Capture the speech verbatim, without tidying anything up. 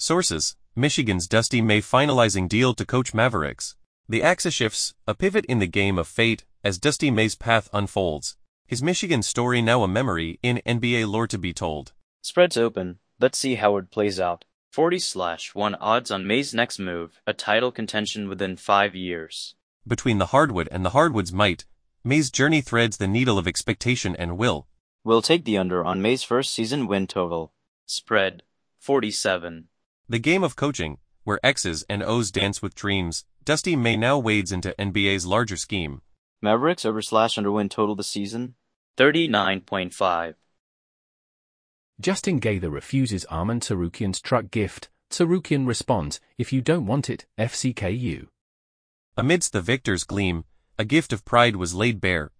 Sources: Michigan's Dusty May finalizing deal to coach Mavericks. The axis shifts, a pivot in the game of fate, as Dusty May's path unfolds. His Michigan story now a memory in N B A lore to be told. Spreads open. Let's see how it plays out. forty slash one odds on May's next move, a title contention within five years. Between the hardwood and the hardwood's might, May's journey threads the needle of expectation and will. We'll take the under on May's first season win total. Spread, forty-seven. The game of coaching, where X's and O's dance with dreams, Dusty May now wades into N B A's larger scheme. Mavericks over slash under win total this season, thirty-nine point five. Justin Gaither refuses Arman Tsarukyan's truck gift. Tsarukyan responds, "If you don't want it, F C K U." Amidst the victor's gleam, a gift of pride was laid bare,